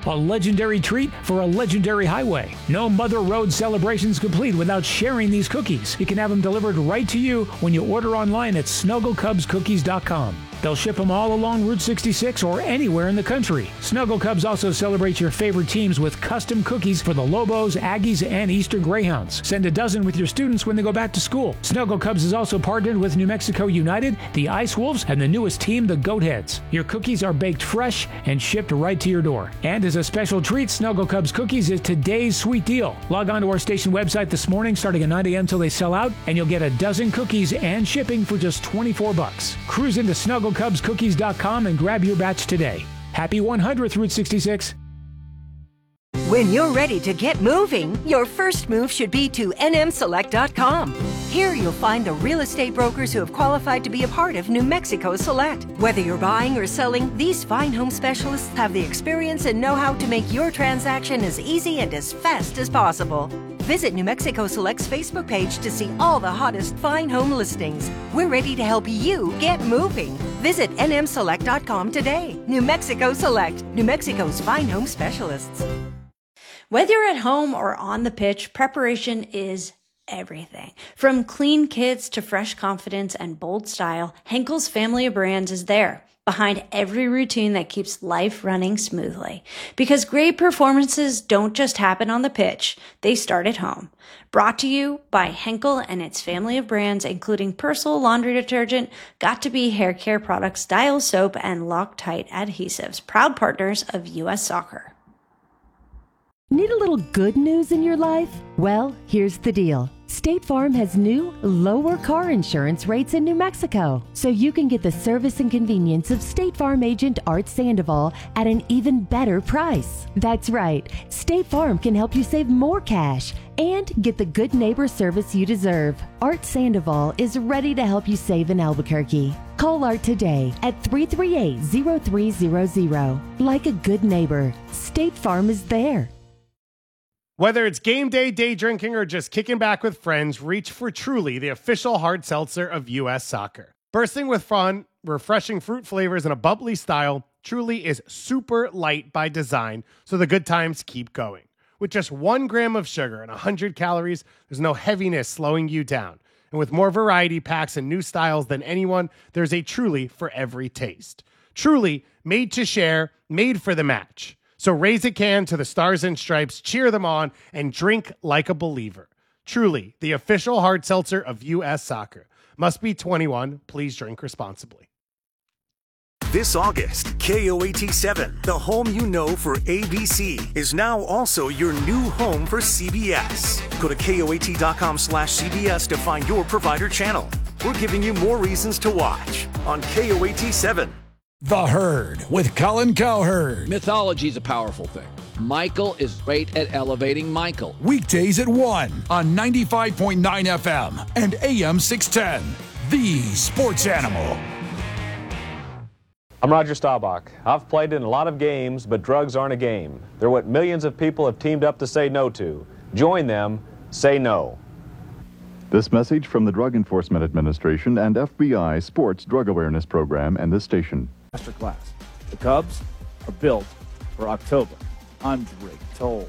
a legendary treat for a legendary highway. No Mother Road celebrations complete without sharing these cookies. You can have them delivered right to you when you order online at SnuggleCubsCookies.com. They'll ship them all along Route 66 or anywhere in the country. Snuggle Cubs also celebrates your favorite teams with custom cookies for the Lobos, Aggies, and Eastern Greyhounds. Send a dozen with your students when they go back to school. Snuggle Cubs is also partnered with New Mexico United, the Ice Wolves, and the newest team, the Goatheads. Your cookies are baked fresh and shipped right to your door. And as a special treat, Snuggle Cubs Cookies is today's sweet deal. Log on to our station website this morning starting at 9 a.m. till they sell out, and you'll get a dozen cookies and shipping for just $24. Cruise into SnuggleCubsCookies.com and grab your batch today. Happy 100th Route 66. When you're ready to get moving, your first move should be to nmselect.com. Here you'll find the real estate brokers who have qualified to be a part of New Mexico Select. Whether you're buying or selling, these fine home specialists have the experience and know-how to make your transaction as easy and as fast as possible. Visit New Mexico Select's Facebook page to see all the hottest fine home listings. We're ready to help you get moving. Visit nmselect.com today. New Mexico Select, New Mexico's fine home specialists. Whether you're at home or on the pitch, preparation is everything. From clean kits to fresh confidence and bold style, Henkel's family of brands is there, behind every routine that keeps life running smoothly. Because great performances don't just happen on the pitch, they start at home. Brought to you by Henkel and its family of brands, including Persil laundry detergent, Got2b hair care products, Dial soap, and Loctite adhesives, proud partners of U.S. Soccer. Need a little good news in your life? Well, here's the deal. State Farm has new, lower car insurance rates in New Mexico, so you can get the service and convenience of State Farm agent Art Sandoval at an even better price. That's right, State Farm can help you save more cash and get the good neighbor service you deserve. Art Sandoval is ready to help you save in Albuquerque. Call Art today at 338-0300. Like a good neighbor, State Farm is there. Whether it's game day, day drinking, or just kicking back with friends, reach for Truly, the official hard seltzer of U.S. Soccer. Bursting with fun, refreshing fruit flavors, and a bubbly style, Truly is super light by design, so the good times keep going. With just 1 gram of sugar and 100 calories, there's no heaviness slowing you down. And with more variety packs and new styles than anyone, there's a Truly for every taste. Truly, made to share, made for the match. So raise a can to the Stars and Stripes, cheer them on, and drink like a believer. Truly, the official hard seltzer of U.S. Soccer. Must be 21. Please drink responsibly. This August, KOAT7, the home you know for ABC, is now also your new home for CBS. Go to KOAT.com/CBS to find your provider channel. We're giving you more reasons to watch on KOAT7. The Herd with Colin Cowherd. Mythology is a powerful thing. Michael is great at elevating Michael. Weekdays at 1 on 95.9 FM and AM 610. The Sports Animal. I'm Roger Staubach. I've played in a lot of games, but drugs aren't a game. They're what millions of people have teamed up to say no to. Join them. Say no. This message from the Drug Enforcement Administration and FBI Sports Drug Awareness Program and this station. Masterclass. The Cubs are built for October. I'm Drake Toll.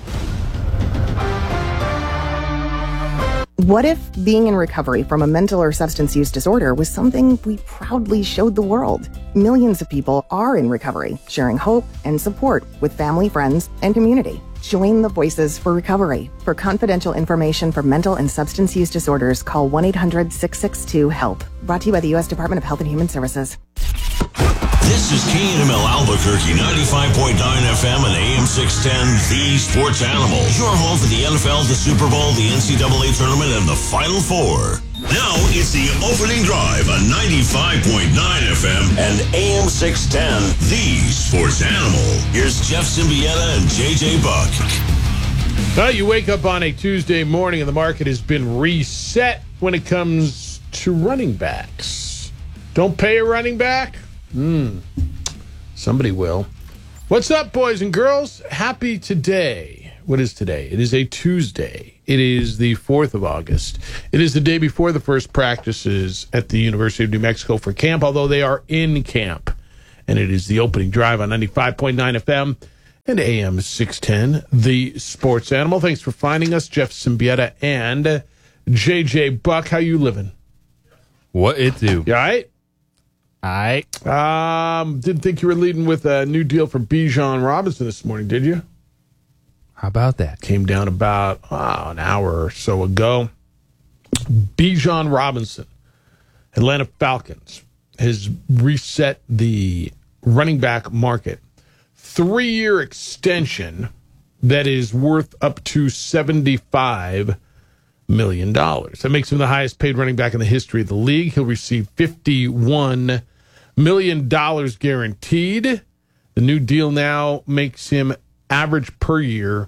What if being in recovery from a mental or substance use disorder was something we proudly showed the world? Millions of people are in recovery, sharing hope and support with family, friends, and community. Join the Voices for Recovery. For confidential information for mental and substance use disorders, call 1-800-662-HELP. Brought to you by the U.S. Department of Health and Human Services. This is KNML Albuquerque, 95.9 FM and AM 610, The Sports Animal. Your home for the NFL, the Super Bowl, the NCAA Tournament, and the Final Four. Now it's the opening drive on 95.9 FM and AM 610, The Sports Animal. Here's Jeff Symbieta and JJ Buck. Well, you wake up on a Tuesday morning and the market has been reset when it comes to running backs. Don't pay a running back? Somebody will. What's up, boys and girls? Happy today. What is today? It is a Tuesday. It is the 4th of August. It is the day before the first practices at the University of New Mexico for camp, although they are in camp. And it is the opening drive on 95.9 FM and AM 610, the Sports Animal. Thanks for finding us, Jeff Symbieta and JJ Buck. How you living? What it do? You all right? All right. Didn't think you were leading with a new deal for Bijan Robinson this morning, did you? How about that? Came down about an hour or so ago. Bijan Robinson, Atlanta Falcons, has reset the running back market. 3-year extension that is worth up to $75 million. That makes him the highest paid running back in the history of the league. He'll receive $51 million guaranteed. The new deal now makes him average per year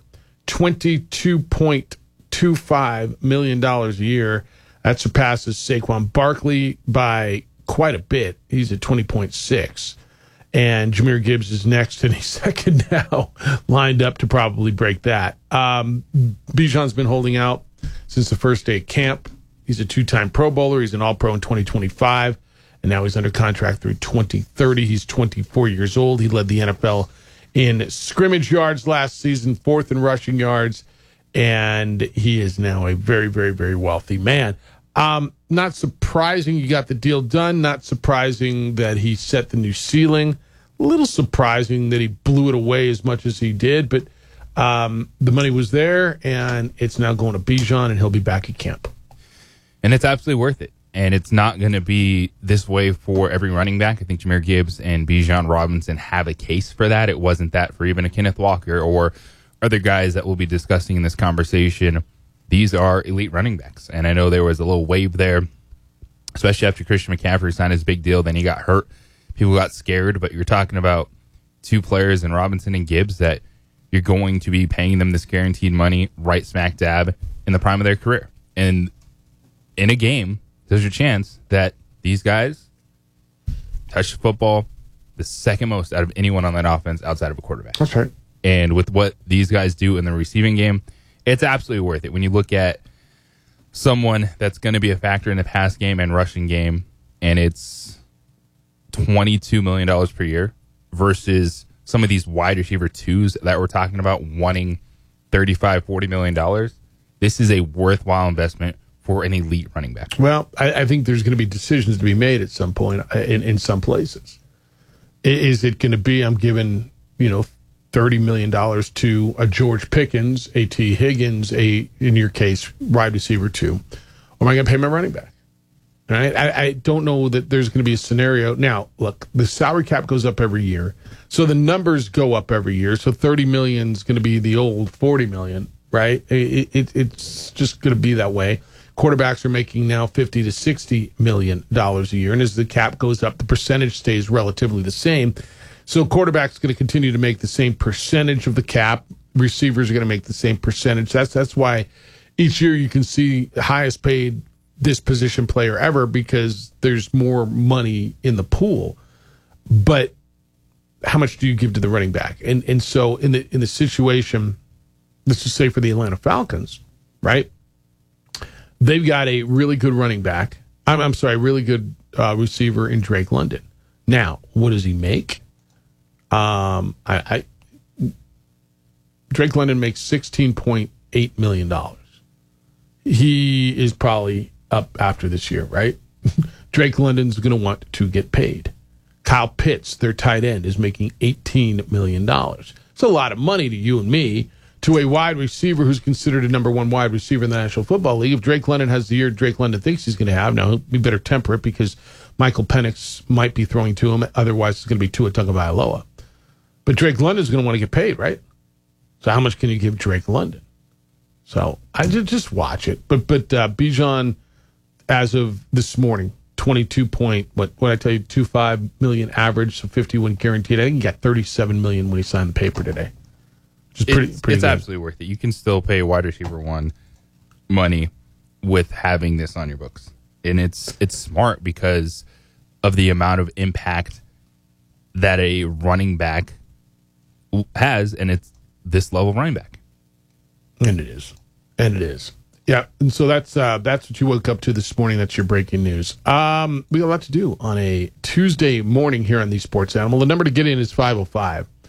$22.25 million a year. That surpasses Saquon Barkley by quite a bit. He's at 20.6. And Jahmyr Gibbs is next, and he's second now, lined up to probably break that. Bijan's been holding out since the first day of camp. He's a 2-time Pro Bowler. He's an All-Pro in 2025, and now he's under contract through 2030. He's 24 years old. He led the NFL in scrimmage yards last season, 4th in rushing yards, and he is now a very, very, very wealthy man. Not surprising you got the deal done. Not surprising that he set the new ceiling. A little surprising that he blew it away as much as he did, but the money was there, and it's now going to Bijan, and he'll be back at camp. And it's absolutely worth it. And it's not going to be this way for every running back. I think Jahmyr Gibbs and Bijan Robinson have a case for that. It wasn't that for even a Kenneth Walker or other guys that we'll be discussing in this conversation. These are elite running backs. And I know there was a little wave there, especially after Christian McCaffrey signed his big deal. Then he got hurt. People got scared. But you're talking about 2 players in Robinson and Gibbs that you're going to be paying them this guaranteed money right smack dab in the prime of their career. And in a game, there's your chance that these guys touch the football the second most out of anyone on that offense outside of a quarterback. That's right. And with what these guys do in the receiving game, it's absolutely worth it. When you look at someone that's going to be a factor in the pass game and rushing game, and it's $22 million per year versus some of these wide receiver 2s that we're talking about wanting $35, $40 million, this is a worthwhile investment for an elite running back. Well, I think there's going to be decisions to be made at some point in some places. Is it going to be, I'm giving, $30 million to a George Pickens, a T. Higgins, in your case, wide receiver 2? Or am I going to pay my running back? All right? I don't know that there's going to be a scenario. Now, look, the salary cap goes up every year. So the numbers go up every year. So $30 million is going to be the old $40 million, right? It's just going to be that way. Quarterbacks are making now $50 to $60 million a year. And as the cap goes up, the percentage stays relatively the same. So quarterbacks are going to continue to make the same percentage of the cap. Receivers are going to make the same percentage. That's why each year you can see the highest paid this position player ever, because there's more money in the pool. But how much do you give to the running back? And so in the situation, let's just say for the Atlanta Falcons, right? They've got a really good running back. I'm sorry, really good receiver in Drake London. Now, what does he make? Drake London makes $16.8 million. He is probably up after this year, right? Drake London's going to want to get paid. Kyle Pitts, their tight end, is making $18 million. It's a lot of money to you and me. To a wide receiver who's considered a number 1 wide receiver in the National Football League. If Drake London has the year Drake London thinks he's going to have, now we better temper it because Michael Penix might be throwing to him. Otherwise, it's going to be Tua Tagovailoa. But Drake London's going to want to get paid, right? So how much can you give Drake London? So I just watch it. But Bijan, as of this morning, 22.25 million average, so 51 guaranteed. I think he got $37 million when he signed the paper today. It's good. Absolutely worth it. You can still pay wide receiver 1 money with having this on your books. And it's smart because of the amount of impact that a running back has, and it's this level of running back. And it is. Yeah, and so that's what you woke up to this morning. That's your breaking news. We got a lot to do on a Tuesday morning here on the Sports Animal. The number to get in is 505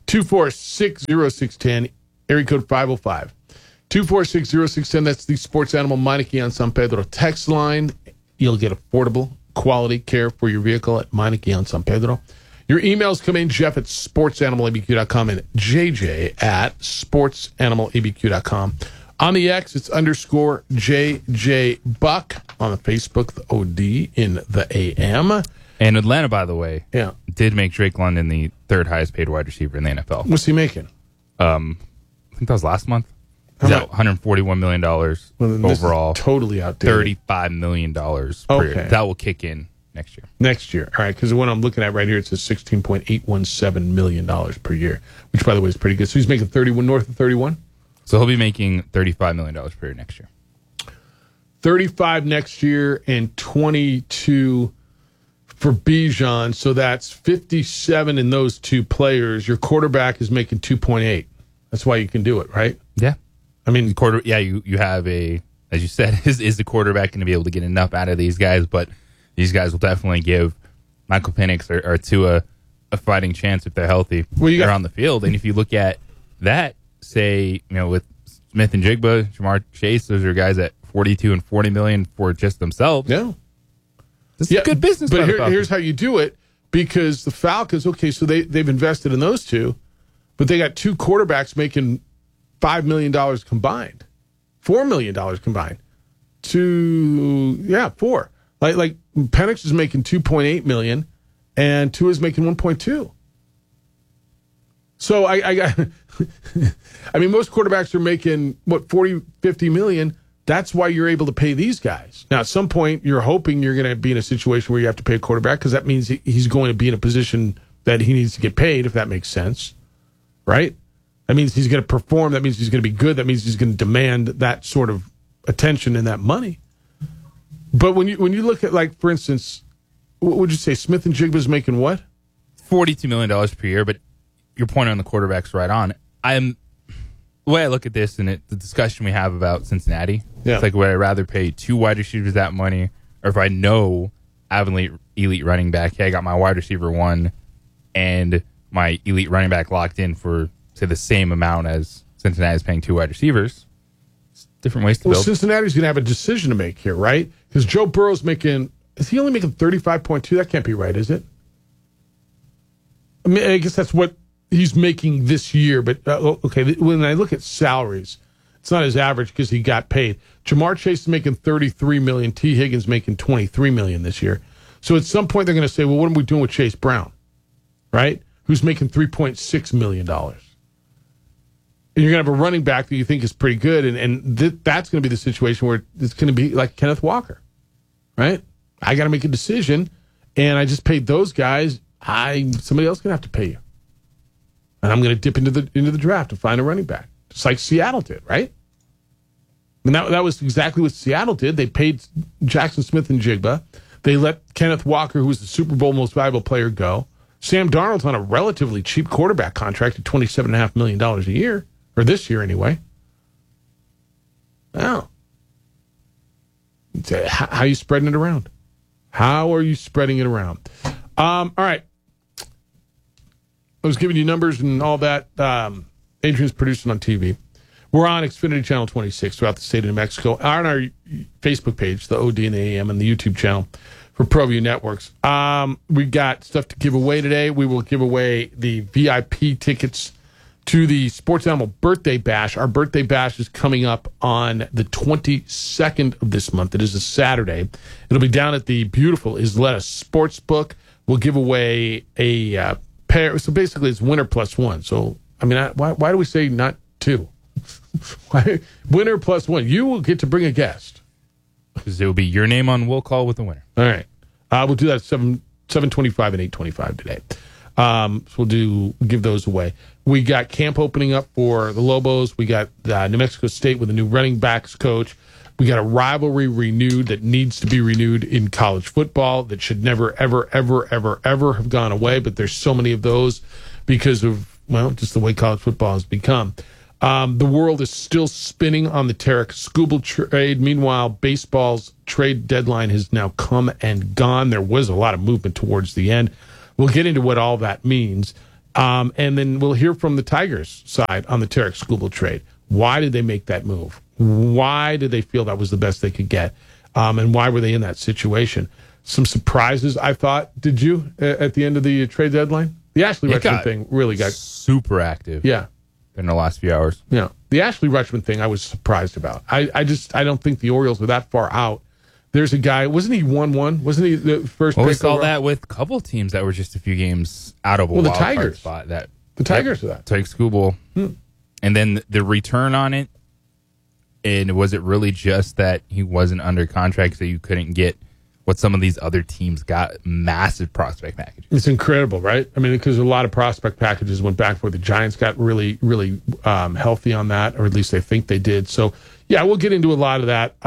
2460610, area code 505. 2460610, that's the Sports Animal Meineke on San Pedro text line. You'll get affordable, quality care for your vehicle at Meineke on San Pedro. Your emails come in, Jeff at sportsanimалabq.com and JJ at sportsanimалabq.com. On the X, it's _JJ Buck. On the Facebook, the OD in the AM. And Atlanta, by the way, did make Drake London the third highest paid wide receiver in the NFL. What's he making? I think that was last month. He's at $141 million overall. Totally outdated. $35 million per year. That will kick in next year. Next year. All right, because the one I'm looking at right here, it says $16.817 million per year, which, by the way, is pretty good. So he's making 31, north of 31? So he'll be making $35 million per year next year. 35 next year and 22 for Bijan. So that's 57 in those two players. Your quarterback is making 2.8. That's why you can do it, right? Yeah. I mean, you have a, as you said, is the quarterback going to be able to get enough out of these guys? But these guys will definitely give Michael Penix or Tua a fighting chance if they're healthy. They're on the field. And if you look at that, say, with Smith and Jigba, Jamar Chase, those are guys at 42 and 40 million for just themselves. Yeah. This is good business. But here's how you do it, because the Falcons, so they've invested in those two, but they got two quarterbacks making $5 million combined, $4 million combined. Four. Like Penix is making $2.8 million, and Tua is making $1.2. So I mean, most quarterbacks are making 40, 50 million. That's why you're able to pay these guys. Now, at some point, you're hoping you're going to be in a situation where you have to pay a quarterback, because that means he's going to be in a position that he needs to get paid, if that makes sense, right? That means he's going to perform. That means he's going to be good. That means he's going to demand that sort of attention and that money. But when you look at, like, for instance, what would you say? Smith and Jigba's making what? $42 million per year. But your point on the quarterback's right on. The way I look at this and the discussion we have about Cincinnati, it's like, would I rather pay two wide receivers that money, or if I know I have an elite running back, hey, I got my wide receiver one and my elite running back locked in for, say, the same amount as Cincinnati is paying two wide receivers. It's different ways to build. Cincinnati's going to have a decision to make here, right? Because Joe Burrow's is he only making 35.2? That can't be right, is it? I mean, I guess that's what he's making this year, but when I look at salaries, it's not his average because he got paid. Jamar Chase is making $33 million. T. Higgins making $23 million this year. So at some point they're going to say, well, what are we doing with Chase Brown, right? Who's making $3.6 million? And you're going to have a running back that you think is pretty good, and that's going to be the situation where it's going to be like Kenneth Walker, right? I got to make a decision, and I just paid those guys. Somebody else is going to have to pay you. And I'm going to dip into the draft to find a running back, just like Seattle did, right? And that was exactly what Seattle did. They paid Jackson Smith and Jigba. They let Kenneth Walker, who was the Super Bowl most valuable player, go. Sam Darnold's on a relatively cheap quarterback contract at $27.5 million a year, or this year anyway. Wow. How are you spreading it around? How are you spreading it around? All right. I was giving you numbers and all that. Adrian's producing on TV. We're on Xfinity Channel 26 throughout the state of New Mexico. On our Facebook page, the OD and the AM, and the YouTube channel for ProView Networks. We got stuff to give away today. We will give away the VIP tickets to the Sports Animal Birthday Bash. Our Birthday Bash is coming up on the 22nd of this month. It is a Saturday. It'll be down at the beautiful Isleta Sportsbook. We'll give away a pair. So basically, it's winner plus one. So, I mean, why do we say not two? Winner plus one. You will get to bring a guest. Because it will be your name on Will Call with the winner. All right. We'll do that at 7:25 and 8:25 today. So we'll give those away. We got camp opening up for the Lobos. We got New Mexico State with a new running backs coach. We got a rivalry renewed that needs to be renewed in college football that should never, ever, ever, ever, ever have gone away. But there's so many of those because of, just the way college football has become. The world is still spinning on the Tarek Skubal trade. Meanwhile, baseball's trade deadline has now come and gone. There was a lot of movement towards the end. We'll get into what all that means. And then we'll hear from the Tigers side on the Tarek Skubal trade. Why did they make that move? Why did they feel that was the best they could get? And why were they in that situation? Some surprises, I thought. Did you, at the end of the trade deadline? The Ashley Rutschman thing really got super active. Yeah. In the last few hours. Yeah. The Ashley Rutschman thing I was surprised about. I don't think the Orioles were that far out. There's a guy, wasn't he 1-1? Wasn't he the first pick? We saw that with a couple teams that were just a few games out of a wild card spot. The Tigers are that. Tarek Skubal. And then the return on it, and was it really just that he wasn't under contract so you couldn't get what some of these other teams got? Massive prospect packages. It's incredible, right? I mean, because a lot of prospect packages went back for the Giants got really, really healthy on that, or at least they think they did. So, yeah, we'll get into a lot of that.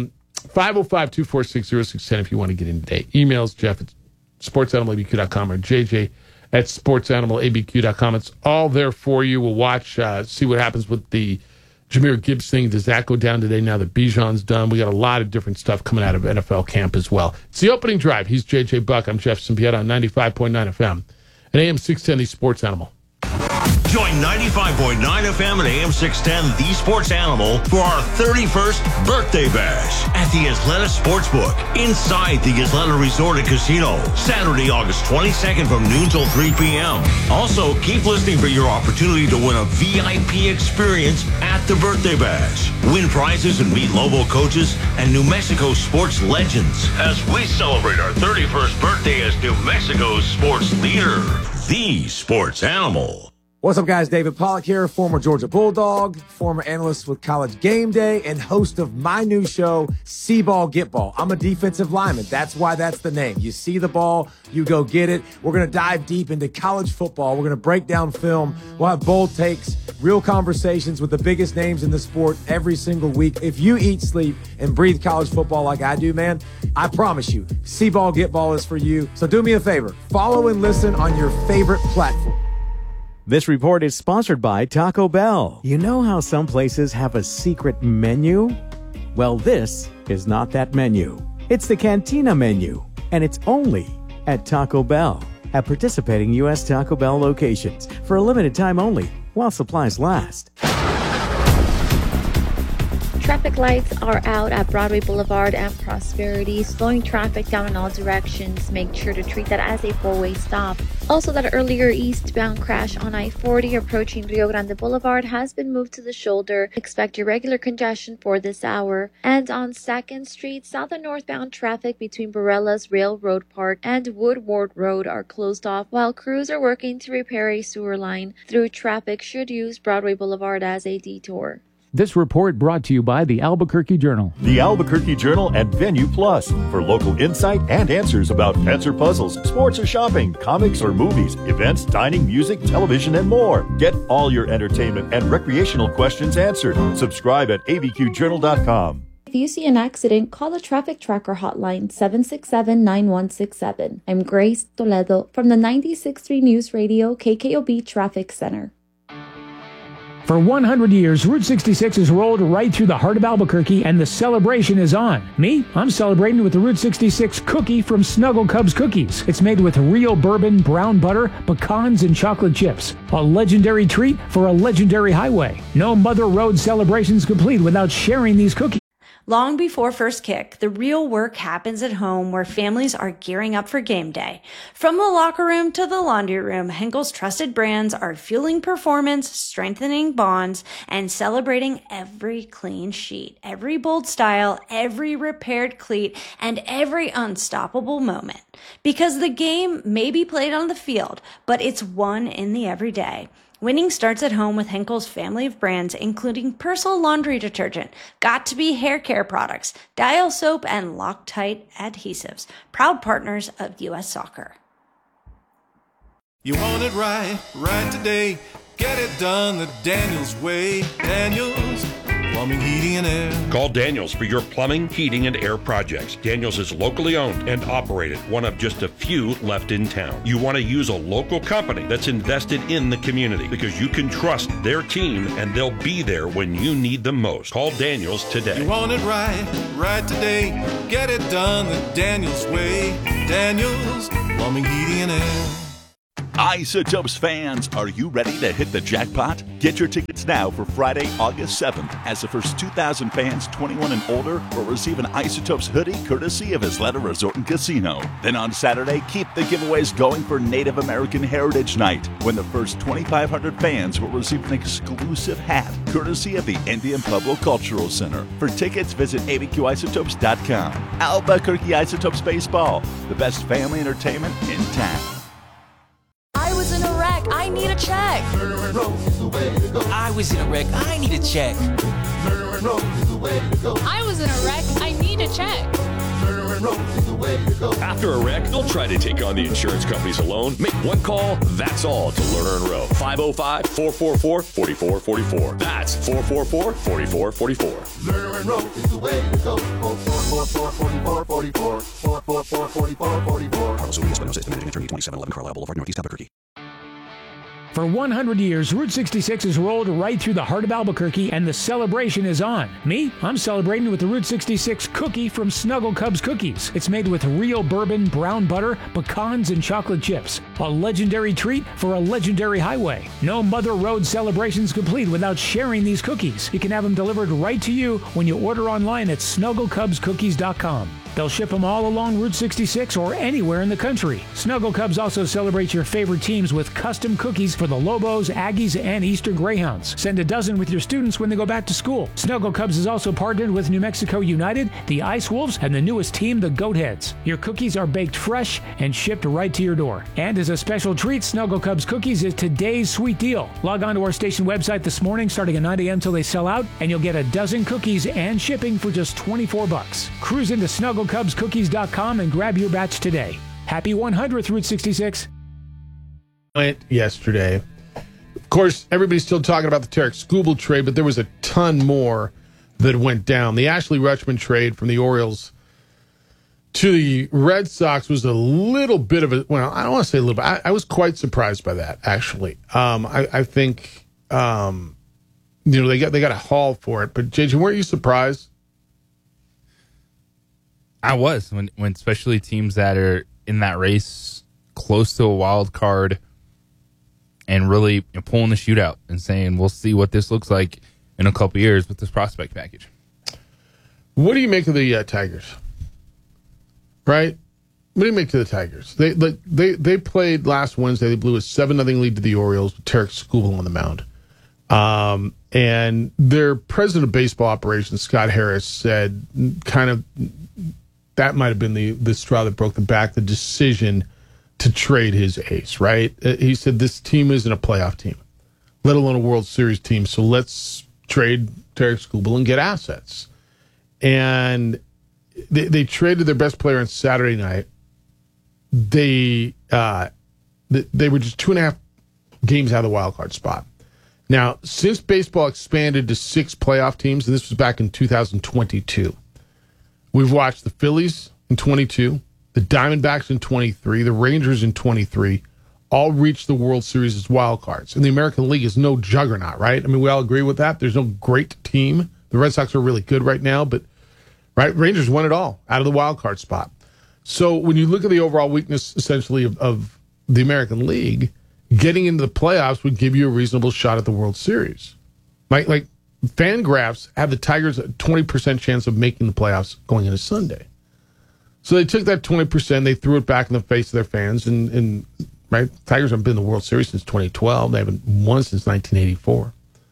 505-246-0610 if you want to get in today. Emails, Jeff at sportsanimалabq.com or JJ at sportsanimалabq.com. It's all there for you. We'll watch, see what happens with the Jahmyr Gibbs thing. Does that go down today now that Bijan's done? We got a lot of different stuff coming out of NFL camp as well. It's the opening drive. He's JJ Buck. I'm Jeff Simpieta on 95.9 FM and AM 610, the Sports Animal. Join 95.9 FM and AM 610, The Sports Animal, for our 31st birthday bash at the Atlanta Sportsbook inside the Atlanta Resort and Casino, Saturday, August 22nd from noon till 3 p.m. Also, keep listening for your opportunity to win a VIP experience at the birthday bash. Win prizes and meet Lobo coaches and New Mexico sports legends as we celebrate our 31st birthday as New Mexico's sports leader, The Sports Animal. What's up, guys? David Pollack here, former Georgia Bulldog, former analyst with College Game Day, and host of my new show, See Ball, Get Ball. I'm a defensive lineman. That's why that's the name. You see the ball, you go get it. We're going to dive deep into college football. We're going to break down film. We'll have bold takes, real conversations with the biggest names in the sport every single week. If you eat, sleep, and breathe college football like I do, man, I promise you, See Ball, Get Ball is for you. So do me a favor. Follow and listen on your favorite platform. This report is sponsored by Taco Bell. You know how some places have a secret menu? Well, this is not that menu. It's the Cantina menu, and it's only at Taco Bell. At participating U.S. Taco Bell locations for a limited time only, while supplies last. Traffic lights are out at Broadway Boulevard and Prosperity, slowing traffic down in all directions. Make sure to treat that as a four-way stop. Also, that earlier eastbound crash on I-40 approaching Rio Grande Boulevard has been moved to the shoulder. Expect irregular congestion for this hour. And on 2nd Street, south and northbound traffic between Barelas Railroad Park and Woodward Road are closed off, while crews are working to repair a sewer line. Through traffic should use Broadway Boulevard as a detour. This report brought to you by the Albuquerque Journal. The Albuquerque Journal and Venue Plus for local insight and answers about pets or puzzles, sports or shopping, comics or movies, events, dining, music, television, and more. Get all your entertainment and recreational questions answered. Subscribe at abqjournal.com. If you see an accident, call the Traffic Tracker hotline 767-9167. I'm Grace Toledo from the 96.3 News Radio KKOB Traffic Center. For 100 years, Route 66 has rolled right through the heart of Albuquerque, and the celebration is on. Me? I'm celebrating with the Route 66 cookie from Snuggle Cubs Cookies. It's made with real bourbon, brown butter, pecans, and chocolate chips. A legendary treat for a legendary highway. No Mother Road celebrations complete without sharing these cookies. Long before first kick, the real work happens at home where families are gearing up for game day. From the locker room to the laundry room, Henkel's trusted brands are fueling performance, strengthening bonds, and celebrating every clean sheet, every bold style, every repaired cleat, and every unstoppable moment. Because the game may be played on the field, but it's won in the everyday. Winning starts at home with Henkel's family of brands, including Persil laundry detergent, Got2b hair care products, Dial soap, and Loctite adhesives. Proud partners of U.S. Soccer. You want it right today. Get it done the Daniels way. Daniels Plumbing, Heating, and Air. Call Daniels for your plumbing, heating, and air projects. Daniels is locally owned and operated, one of just a few left in town. You want to use a local company that's invested in the community because you can trust their team and they'll be there when you need them most. Call Daniels today. You want it right today. Get it done the Daniels way. Daniels Plumbing, Heating, and Air. Isotopes fans, are you ready to hit the jackpot? Get your tickets now for Friday, August 7th, as the first 2,000 fans 21 and older will receive an Isotopes hoodie courtesy of Isleta Resort and Casino. Then on Saturday, keep the giveaways going for Native American Heritage Night, when the first 2,500 fans will receive an exclusive hat courtesy of the Indian Pueblo Cultural Center. For tickets, visit abqisotopes.com. Albuquerque Isotopes Baseball, the best family entertainment in town. I was in a wreck. I need a check. I was in a wreck. I need a check. I was in a wreck. I need a check. After a wreck, don't try to take on the insurance companies alone. Make one call, that's all, to Lerner and Rowe. 505-444-4444. That's 444-4444. Lerner and Rowe is the way to go. 444-4444. 444-4444. Carlos Ulias, Espinosa, the managing attorney, 2711 Carlisle Boulevard, Northeast Albuquerque. For 100 years, Route 66 has rolled right through the heart of Albuquerque, and the celebration is on. Me? I'm celebrating with the Route 66 cookie from Snuggle Cubs Cookies. It's made with real bourbon, brown butter, pecans, and chocolate chips. A legendary treat for a legendary highway. No Mother Road celebrations complete without sharing these cookies. You can have them delivered right to you when you order online at snugglecubscookies.com. They'll ship them all along Route 66 or anywhere in the country. Snuggle Cubs also celebrates your favorite teams with custom cookies for the Lobos, Aggies, and Eastern Greyhounds. Send a dozen with your students when they go back to school. Snuggle Cubs is also partnered with New Mexico United, the Ice Wolves, and the newest team, the Goatheads. Your cookies are baked fresh and shipped right to your door. And as a special treat, Snuggle Cubs Cookies is today's sweet deal. Log on to our station website this morning starting at 9 a.m. till they sell out, and you'll get a dozen cookies and shipping for just $24. Cruise into snugglecubscookies.com and grab your batch today. Happy 100th Route 66. Went yesterday. Of course, everybody's still talking about the Tarek Skubal trade, but there was a ton more that went down. The Ashley Rutschman trade from the Orioles to the Red Sox was a little bit of a, well, I don't want to say a little bit. I was quite surprised by that, actually. I think, they got a haul for it. But, JJ, weren't you surprised? I was, when especially teams that are in that race close to a wild card and really pulling the shootout and saying, we'll see what this looks like in a couple years with this prospect package. What do you make of the Tigers? Right? What do you make of the Tigers? They played last Wednesday. They blew a 7-0 lead to the Orioles with Tarek Skubal on the mound. And their president of baseball operations, Scott Harris, said kind of that might have been the straw that broke the back, the decision to trade his ace, right? He said this team isn't a playoff team, let alone a World Series team, so let's trade Tarek Skubal and get assets. And they traded their best player on Saturday night. They were just 2.5 games out of the wild card spot. Now, since baseball expanded to 6 playoff teams, and this was back in 2022, we've watched the Phillies in 22, the Diamondbacks in 23, the Rangers in 23, all reach the World Series as wild cards. And the American League is no juggernaut, right? I mean, we all agree with that. There's no great team. The Red Sox are really good right now, but right, Rangers won it all out of the wild card spot. So when you look at the overall weakness, essentially, of the American League, getting into the playoffs would give you a reasonable shot at the World Series. Like Fangraphs have the Tigers a 20% chance of making the playoffs going into Sunday. So they took that 20%, they threw it back in the face of their fans, and right, Tigers haven't been in the World Series since 2012. They haven't won since 1984.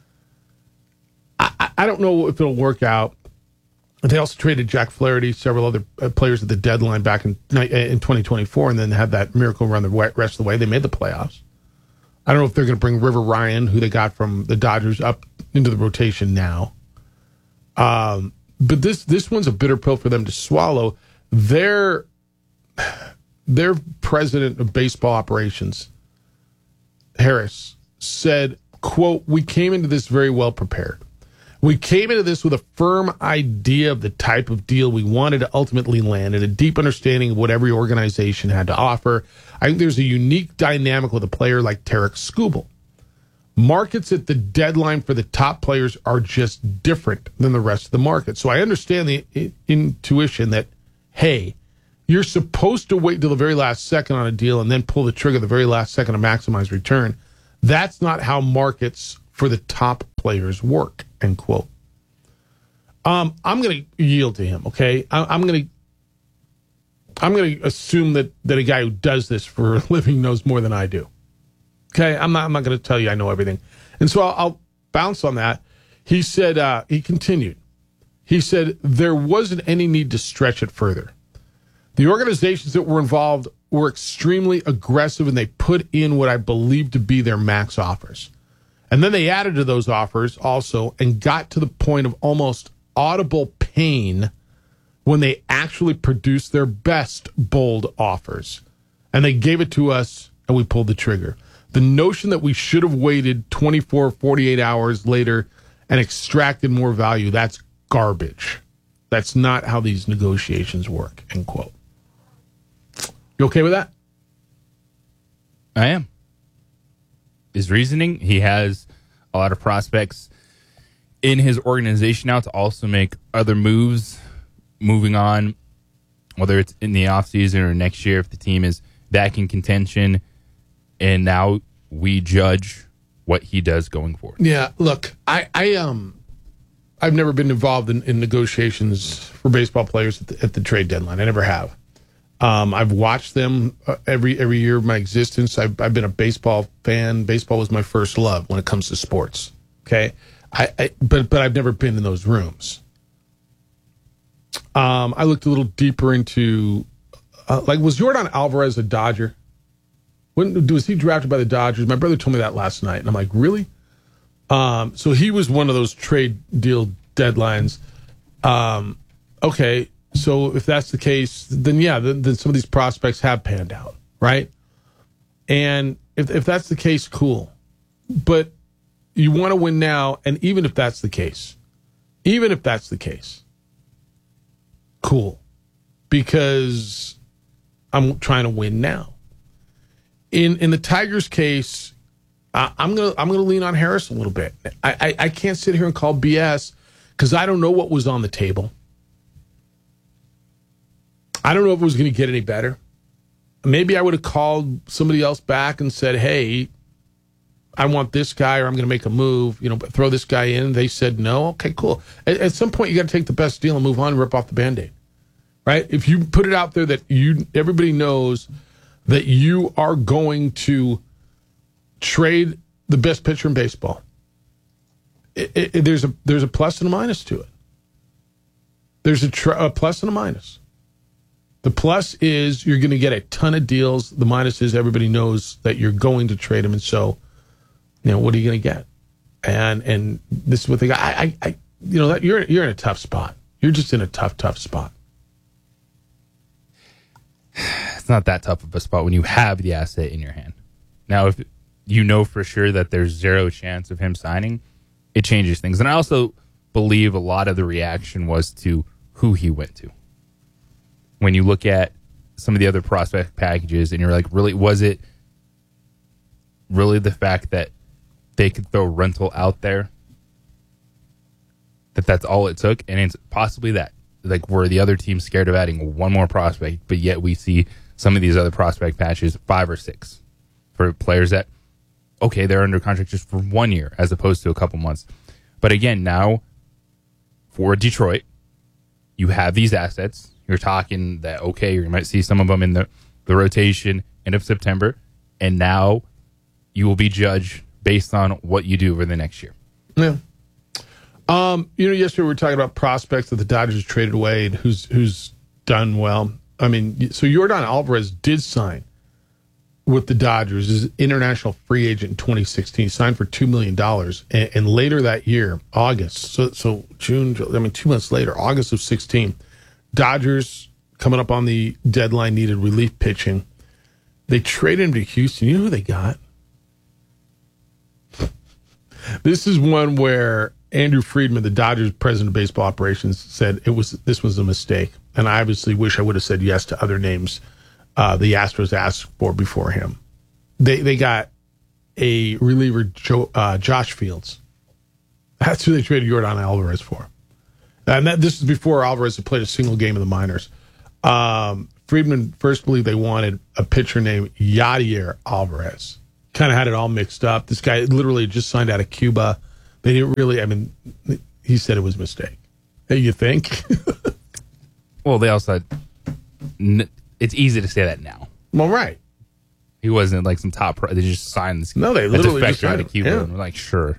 I don't know if it'll work out. They also traded Jack Flaherty, several other players at the deadline back in 2024, and then had that miracle run the rest of the way. They made the playoffs. I don't know if they're going to bring River Ryan, who they got from the Dodgers, up into the rotation now. But this one's a bitter pill for them to swallow. Their president of baseball operations, Harris, said, quote, "We came into this very well prepared. We came into this with a firm idea of the type of deal we wanted to ultimately land and a deep understanding of what every organization had to offer. I think there's a unique dynamic with a player like Tarek Skubal. Markets at the deadline for the top players are just different than the rest of the market. So I understand the intuition that, hey, You're supposed to wait till the very last second on a deal and then pull the trigger the very last second to maximize return. That's not how markets for the top players work, end quote. I'm going to yield to him, okay? I'm going to assume that a guy who does this for a living knows more than I do. Okay? I'm not going to tell you I know everything. And so I'll bounce on that. He said, he continued. He said, there wasn't any need to stretch it further. The organizations that were involved were extremely aggressive, and they put in what I believe to be their max offers. And then they added to those offers also and got to the point of almost audible pain when they actually produced their best bold offers. And they gave it to us, and we pulled the trigger. The notion that we should have waited 24, 48 hours later and extracted more value, that's garbage. That's not how these negotiations work, end quote. You okay with that? I am. His reasoning, he has a lot of prospects in his organization now to also make other moves moving on, whether it's in the offseason or next year if the team is back in contention. And now we judge what he does going forward. Yeah, look, I've never been involved in negotiations for baseball players at the trade deadline. I never have. I've watched them every year of my existence. I've been a baseball fan. Baseball was my first love when it comes to sports. Okay, but I've never been in those rooms. I looked a little deeper into was Yordan Alvarez a Dodger? Was he drafted by the Dodgers? My brother told me that last night, and I'm like, really? So he was one of those trade deal deadlines. Okay. So if that's the case, then yeah, then some of these prospects have panned out, right? And if that's the case, cool. But you want to win now, and even if that's the case, cool. Because I'm trying to win now. In the Tigers' case, I'm gonna lean on Harris a little bit. I can't sit here and call BS because I don't know what was on the table. I don't know if it was going to get any better. Maybe I would have called somebody else back and said, hey, I want this guy or I'm going to make a move, throw this guy in. They said no. Okay, cool. At some point, you got to take the best deal and move on and rip off the Band-Aid, right? If you put it out there that everybody knows that you are going to trade the best pitcher in baseball, there's a plus and a minus to it. There's a plus and a minus. The plus is you're going to get a ton of deals. The minus is everybody knows that you're going to trade them, and so, what are you going to get? And this is what they got. That you're in a tough spot. You're just in a tough spot. It's not that tough of a spot when you have the asset in your hand. Now, if you know for sure that there's zero chance of him signing, it changes things. And I also believe a lot of the reaction was to who he went to. When you look at some of the other prospect packages and you're like, really, was it really the fact that they could throw rental out there? That's all it took? And it's possibly that. Like, were the other teams scared of adding one more prospect, but yet we see some of these other prospect patches 5 or 6 for players that, okay, they're under contract just for 1 year as opposed to a couple months. But again, now for Detroit, you have these assets. You're talking that, okay, you might see some of them in the rotation end of September, and now you will be judged based on what you do over the next year. Yeah. Yesterday we were talking about prospects that the Dodgers traded away and who's done well. I mean, so Yordan Alvarez did sign with the Dodgers as international free agent in 2016, signed for $2 million. And later that year, August, so June, 2 months later, August of 16, Dodgers, coming up on the deadline, needed relief pitching. They traded him to Houston. You know who they got? This is one where Andrew Friedman, the Dodgers president of baseball operations, said this was a mistake. And I obviously wish I would have said yes to other names the Astros asked for before him. They got a reliever, Josh Fields. That's who they traded Yordan Alvarez for. And this is before Alvarez had played a single game in the minors. Friedman first believed they wanted a pitcher named Yadier Alvarez. Kind of had it all mixed up. This guy literally just signed out of Cuba. They didn't really, he said it was a mistake. Hey, you think? Well, they also it's easy to say that now. Well, right. He wasn't like some top pro. They just signed this. No, they literally just signed out of Cuba. him. And we're like, sure.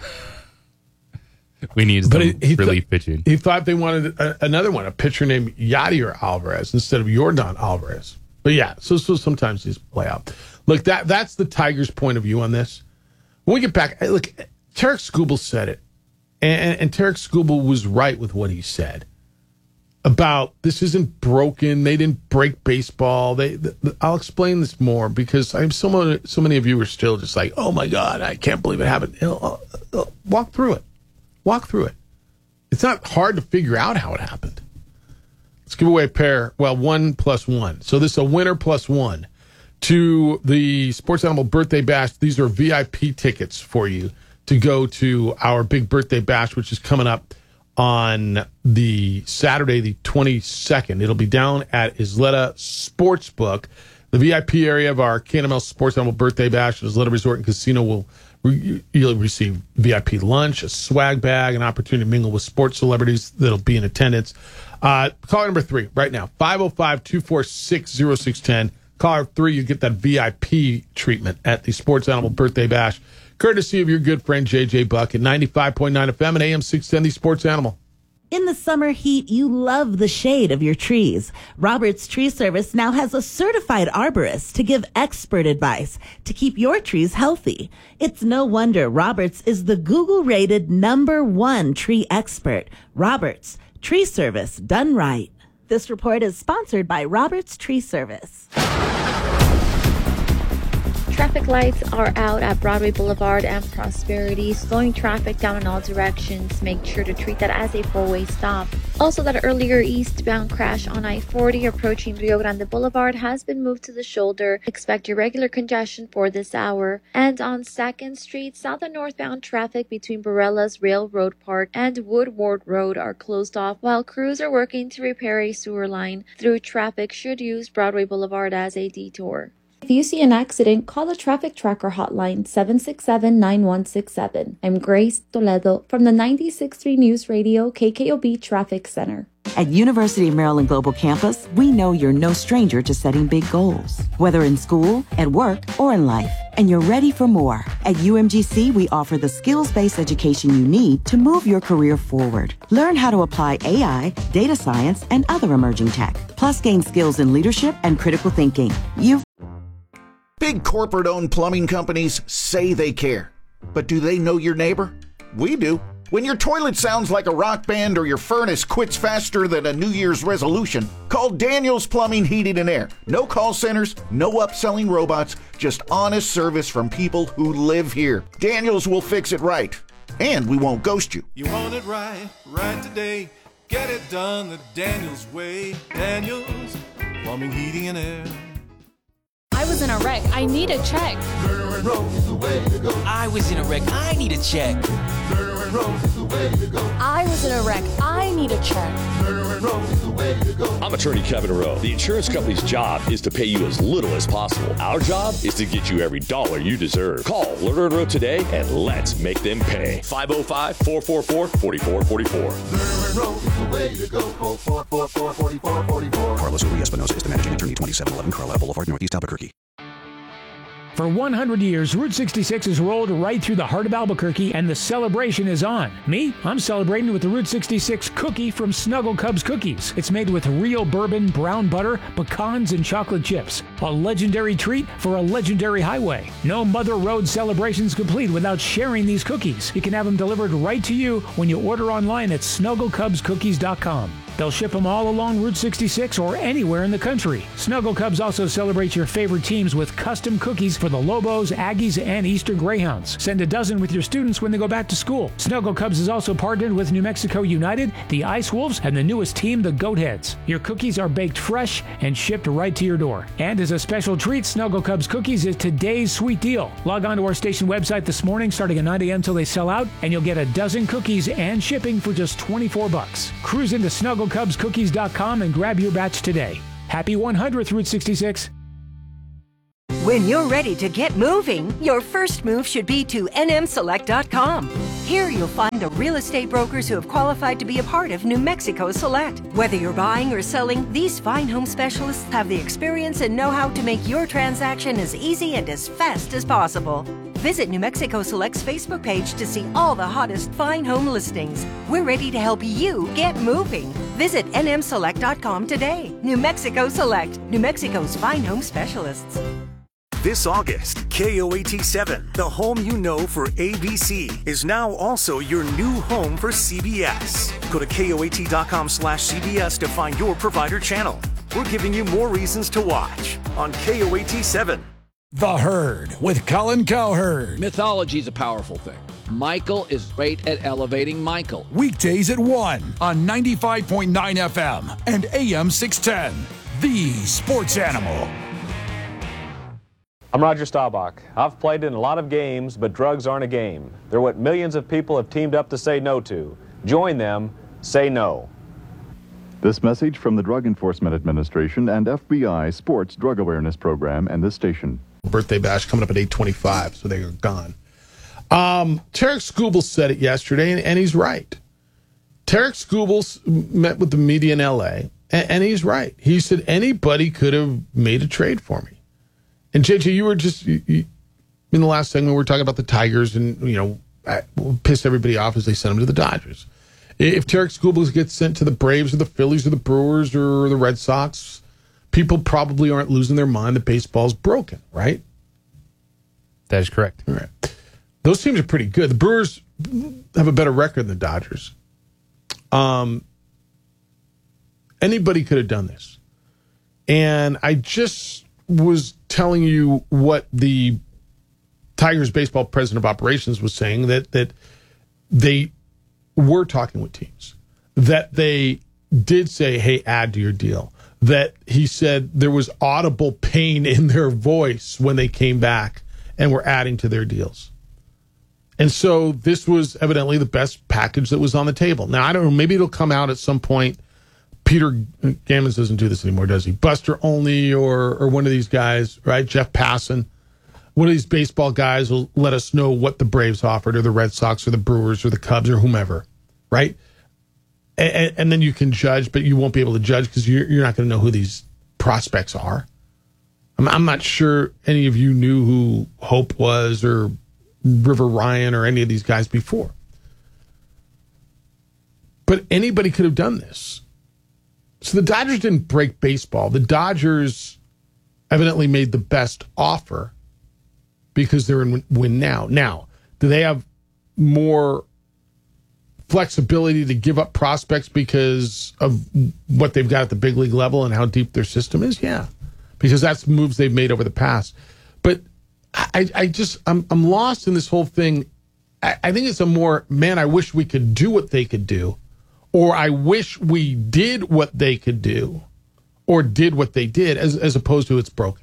We need some relief pitching. He thought they wanted another one, a pitcher named Yadier Alvarez instead of Yordan Alvarez. But yeah, so sometimes these play out. Look, that's the Tigers' point of view on this. When we get back, look, Tarek Skubal said it, and Tarek Skubal was right with what he said about this isn't broken. They didn't break baseball. I'll explain this more because so many of you are still just like, oh my God, I can't believe it happened. Walk through it. Walk through it. It's not hard to figure out how it happened. Let's give away a pair. Well, 1 + 1. So this is a winner +1 to the Sports Animal Birthday Bash. These are VIP tickets for you to go to our big birthday bash, which is coming up on the Saturday, the 22nd. It'll be down at Isleta Sportsbook. The VIP area of our KNML Sports Animal Birthday Bash at Isleta Resort and Casino will you'll receive VIP lunch, a swag bag, an opportunity to mingle with sports celebrities that'll be in attendance. Caller number 3 right now, 505-246-0610. Caller 3, you get that VIP treatment at the Sports Animal Birthday Bash, courtesy of your good friend JJ Buck at 95.9 FM and AM 610, the Sports Animal. In the summer heat, you love the shade of your trees. Roberts Tree Service now has a certified arborist to give expert advice to keep your trees healthy. It's no wonder Roberts is the Google-rated #1 tree expert. Roberts Tree Service, done right. This report is sponsored by Roberts Tree Service. Traffic lights are out at Broadway Boulevard and Prosperity, slowing traffic down in all directions. Make sure to treat that as a four-way stop. Also, that earlier eastbound crash on I-40 approaching Rio Grande Boulevard has been moved to the shoulder. Expect irregular congestion for this hour. And on 2nd Street, south and northbound traffic between Barelas Railroad Park and Woodward Road are closed off, while crews are working to repair a sewer line. Through traffic should use Broadway Boulevard as a detour. If you see an accident, call the Traffic Tracker hotline 767-9167. I'm Grace Toledo from the 96.3 News Radio KKOB Traffic Center. At University of Maryland Global Campus, we know you're no stranger to setting big goals, whether in school, at work, or in life, and you're ready for more. At UMGC, we offer the skills-based education you need to move your career forward. Learn how to apply AI, data science, and other emerging tech, plus gain skills in leadership and critical thinking. Big corporate-owned plumbing companies say they care. But do they know your neighbor? We do. When your toilet sounds like a rock band or your furnace quits faster than a New Year's resolution, call Daniels Plumbing, Heating, and Air. No call centers, no upselling robots, just honest service from people who live here. Daniels will fix it right. And we won't ghost you. You want it right today. Get it done the Daniels way. Daniels Plumbing, Heating, and Air. I was in a wreck. I need a check. Lerner & Rose is the way to go. I was in a wreck. I need a check. Lerner & Rose is the way to go. I was in a wreck. I need a check. Lerner & Rose is the way to go. I'm attorney Kevin Rowe. The insurance company's job is to pay you as little as possible. Our job is to get you every dollar you deserve. Call Lerner & Rowe today and let's make them pay. 505-444-4444. Lerner & Rose is the way to go. 444-4444. Carlos Uri Espinosa is the managing attorney, 2711 Carlisle Boulevard, Northeast Albuquerque. For 100 years, Route 66 has rolled right through the heart of Albuquerque, and the celebration is on. Me, I'm celebrating with the Route 66 cookie from Snuggle Cubs Cookies. It's made with real bourbon, brown butter, pecans, and chocolate chips. A legendary treat for a legendary highway. No Mother Road celebrations complete without sharing these cookies. You can have them delivered right to you when you order online at snugglecubscookies.com. They'll ship them all along Route 66 or anywhere in the country. Snuggle Cubs also celebrates your favorite teams with custom cookies for the Lobos, Aggies, and Eastern Greyhounds. Send a dozen with your students when they go back to school. Snuggle Cubs is also partnered with New Mexico United, the Ice Wolves, and the newest team, the Goatheads. Your cookies are baked fresh and shipped right to your door. And as a special treat, Snuggle Cubs Cookies is today's sweet deal. Log on to our station website this morning starting at 9 a.m. till they sell out, and you'll get a dozen cookies and shipping for just $24. Cruise into SnuggleCubsCookies.com and grab your batch today. Happy 100th Route 66. When you're ready to get moving, your first move should be to nmselect.com. Here you'll find the real estate brokers who have qualified to be a part of New Mexico Select. Whether you're buying or selling, these fine home specialists have the experience and know-how to make your transaction as easy and as fast as possible. Visit New Mexico Select's Facebook page to see all the hottest fine home listings. We're ready to help you get moving. Visit nmselect.com today. New Mexico Select, New Mexico's fine home specialists. This August, KOAT7, the home you know for ABC, is now also your new home for CBS. Go to KOAT.com/CBS to find your provider channel. We're giving you more reasons to watch on KOAT7. The Herd with Colin Cowherd. Mythology is a powerful thing. Michael is great at elevating Michael. Weekdays at 1 on 95.9 FM and AM 610. The Sports Animal. I'm Roger Staubach. I've played in a lot of games, but drugs aren't a game. They're what millions of people have teamed up to say no to. Join them. Say no. This message from the Drug Enforcement Administration and FBI Sports Drug Awareness Program and this station. Birthday bash coming up at 8:25, so they are gone. Tarek Skubal said it yesterday, and he's right. Tarek Skubal met with the media in L.A., and he's right. He said anybody could have made a trade for me. And JJ, you were just in the last segment we were talking about the Tigers, and pissed everybody off as they sent him to the Dodgers. If Tarek Skubal gets sent to the Braves or the Phillies or the Brewers or the Red Sox, people probably aren't losing their mind that baseball's broken, right? That is correct. All right. Those teams are pretty good. The Brewers have a better record than the Dodgers. Anybody could have done this. And I just was telling you what the Tigers baseball president of operations was saying, that they were talking with teams, that they did say, hey, add to your deal, that he said there was audible pain in their voice when they came back and were adding to their deals. And so this was evidently the best package that was on the table. Now, I don't know, maybe it'll come out at some point. Peter Gammons doesn't do this anymore, does he? Buster Olney or one of these guys, right? Jeff Passan. One of these baseball guys will let us know what the Braves offered, or the Red Sox or the Brewers or the Cubs or whomever, right? And then you can judge, but you won't be able to judge because you're not going to know who these prospects are. I'm not sure any of you knew who Hope was or River Ryan or any of these guys before. But anybody could have done this. So the Dodgers didn't break baseball. The Dodgers evidently made the best offer because they're in win now. Now, do they have more flexibility to give up prospects because of what they've got at the big league level and how deep their system is? Yeah, because that's moves they've made over the past. But I'm lost in this whole thing. I think it's a more, man, I wish we could do what they could do, or I wish we did what they could do, or did what they did, as opposed to it's broken.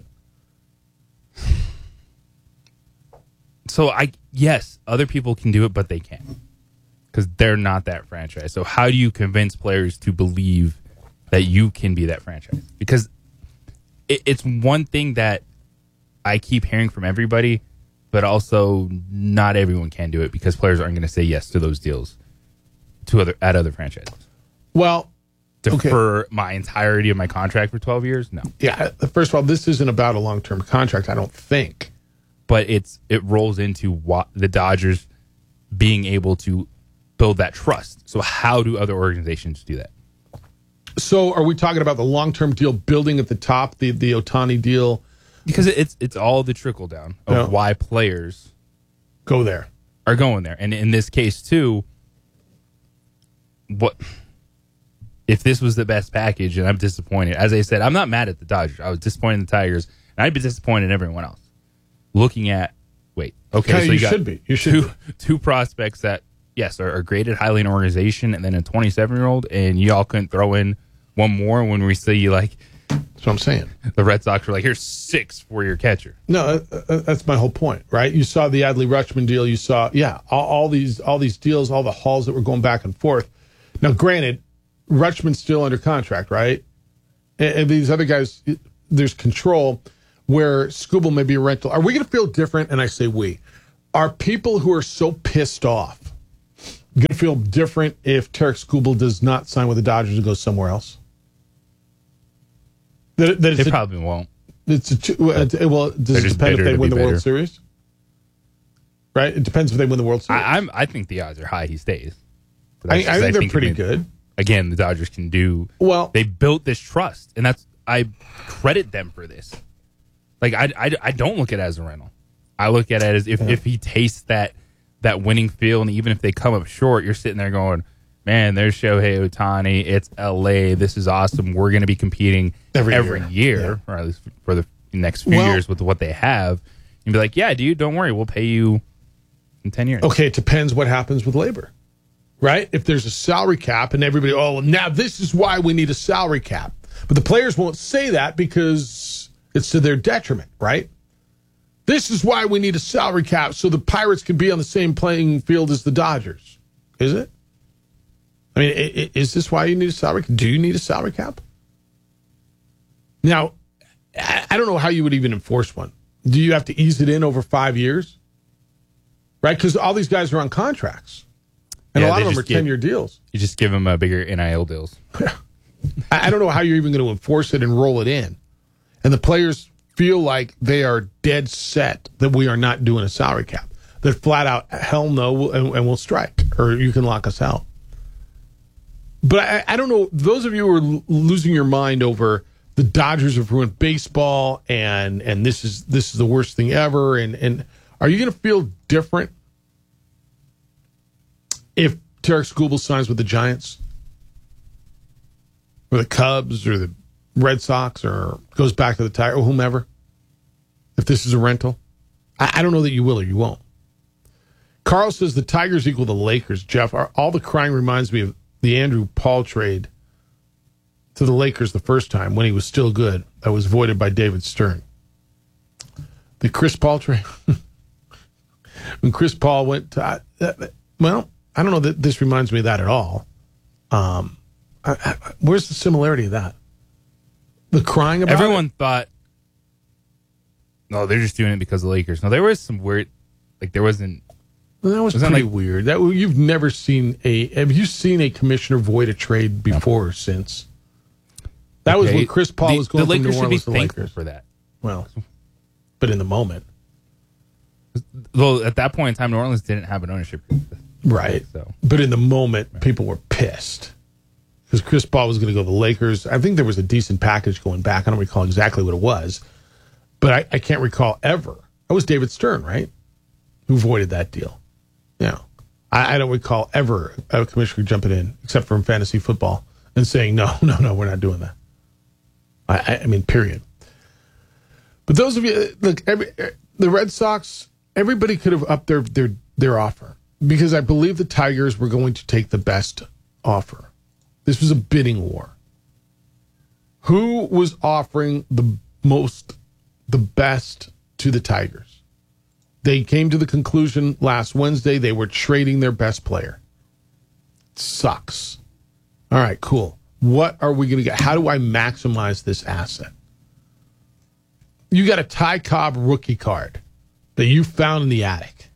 So yes, other people can do it, but they can't because they're not that franchise. So how do you convince players to believe that you can be that franchise? Because it's one thing that I keep hearing from everybody, but also not everyone can do it because players aren't going to say yes to those deals at other franchises. Well, for my entirety of my contract for 12 years? No. Yeah, first of all, this isn't about a long-term contract, I don't think. But it rolls into the Dodgers being able to build that trust. So how do other organizations do that? So are we talking about the long-term deal building at the top, the Ohtani deal? Because it's all the trickle down of why players go there, are going there. And in this case too, what if this was the best package and I'm disappointed? As I said, I'm not mad at the Dodgers. I was disappointed in the Tigers, and I'd be disappointed in everyone else. Looking at, so you got two prospects that, yes, are graded highly in organization, and then a 27-year-old, and y'all couldn't throw in one more when we see, like, that's what I'm saying. The Red Sox were like, here's 6 for your catcher. No, that's my whole point, right? You saw the Adley Rutschman deal. You saw, all these deals, all the hauls that were going back and forth. Now, granted, Rutschman's still under contract, right? And these other guys, there's control where Skubal may be a rental. Are we going to feel different? And I say we. Are people who are so pissed off going to feel different if Tarik Skubal does not sign with the Dodgers and goes somewhere else? They probably won't. Does it depend if they win the World Series? Right? It depends if they win the World Series. I think the odds are high he stays. I think they're pretty good. Again, the Dodgers can do. Well, they built this trust, and I credit them for this. Like I don't look at it as a rental. I look at it as if he tastes that winning feel, and even if they come up short, you're sitting there going, man, there's Shohei Ohtani. It's LA. This is awesome. We're going to be competing every year, or at least for the next few years with what they have. And be like, yeah, dude, don't worry. We'll pay you in 10 years. Okay, it depends what happens with labor, right? If there's a salary cap and everybody, now this is why we need a salary cap. But the players won't say that because it's to their detriment, right? This is why we need a salary cap so the Pirates can be on the same playing field as the Dodgers. Is it? I mean, is this why you need a salary cap? Do you need a salary cap? Now, I don't know how you would even enforce one. Do you have to ease it in over 5 years? Right? Because all these guys are on contracts. And a lot of them are 10-year deals. You just give them bigger NIL deals. I don't know how you're even going to enforce it and roll it in. And the players feel like they are dead set that we are not doing a salary cap. That flat out, hell no, and we'll strike. Or you can lock us out. But I don't know. Those of you who are losing your mind over the Dodgers have ruined baseball and this is the worst thing ever. And are you going to feel different if Tarik Skubal signs with the Giants or the Cubs or the Red Sox or goes back to the Tigers or whomever? If this is a rental, I don't know that you will or you won't. Carl says the Tigers equal the Lakers. Jeff, all the crying reminds me of the Andrew Paul trade to the Lakers the first time when he was still good. That was voided by David Stern. The Chris Paul trade. When Chris Paul went to, I don't know that this reminds me of that at all. Where's the similarity of that? The crying about everyone thought, no, they're just doing it because of the Lakers. No, there was some weird, like there wasn't. Well, that was pretty weird. That you've never seen have you seen a commissioner void a trade before or since? That was when Chris Paul was going from New Orleans to the Lakers for that. Well, but in the moment. Well, at that point in time, New Orleans didn't have an ownership group. Right. So. But in the moment, people were pissed because Chris Paul was going to go to the Lakers. I think there was a decent package going back. I don't recall exactly what it was, but I can't recall ever. That was David Stern, right? Who voided that deal. Yeah. I don't recall ever a commissioner jumping in, except for in fantasy football, and saying, no, we're not doing that. I mean, period. But those of you, look, the Red Sox, everybody could have upped their offer because I believe the Tigers were going to take the best offer. This was a bidding war. Who was offering the best to the Tigers? They came to the conclusion last Wednesday they were trading their best player. Sucks. All right, cool. What are we going to get? How do I maximize this asset? You got a Ty Cobb rookie card that you found in the attic.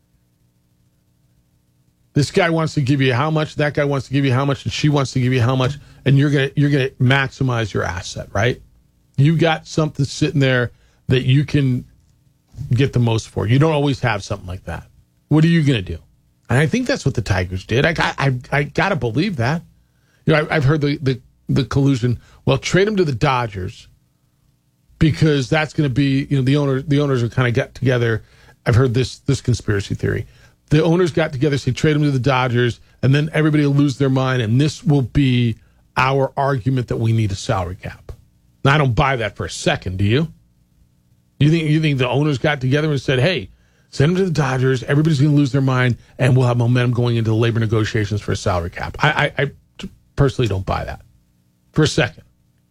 This guy wants to give you how much, that guy wants to give you how much, and she wants to give you how much, and you're gonna maximize your asset, right? You got something sitting there that you can get the most for. You don't always have something like that. What are you going to do? And I think that's what the Tigers did. I got to believe that. You know, I've heard the collusion. Well, trade him to the Dodgers because that's going to be, you know, the owners are kind of got together. I've heard this conspiracy theory. The owners got together, say trade him to the Dodgers, and then everybody will lose their mind, and this will be our argument that we need a salary cap. Now, I don't buy that for a second. Do you? You think the owners got together and said, hey, send them to the Dodgers, everybody's going to lose their mind, and we'll have momentum going into the labor negotiations for a salary cap? I personally don't buy that for a second.